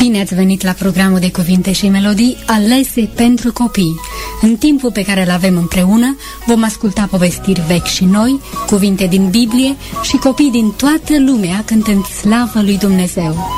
Bine ați venit la programul de cuvinte și melodii alese pentru copii. În timpul pe care îl avem împreună, vom asculta povestiri vechi și noi, cuvinte din Biblie și copii din toată lumea cântând slavă lui Dumnezeu.